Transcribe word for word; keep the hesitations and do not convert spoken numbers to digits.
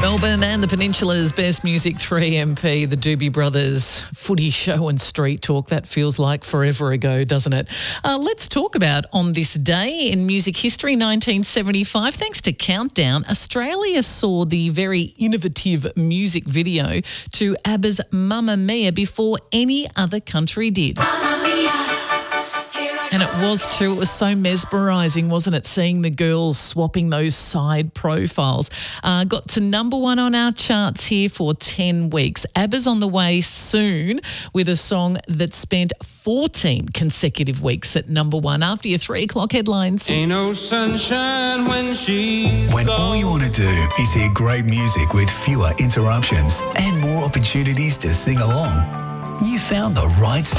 Melbourne and the Peninsula's best music, three M P, the Doobie Brothers, footy show and street talk. That feels like forever ago, doesn't it? Uh, let's talk about on this day in music history, nineteen seventy-five. Thanks to Countdown, Australia saw the very innovative music video to ABBA's Mamma Mia before any other country did. And it was too. It was so mesmerising, wasn't it, seeing the girls swapping those side profiles. Uh, got to number one on our charts here for ten weeks. ABBA's on the way soon with a song that spent fourteen consecutive weeks at number one. After your three o'clock headlines. Ain't no sunshine when she's When gone. all you want to do is hear great music with fewer interruptions and more opportunities to sing along, you found the right station.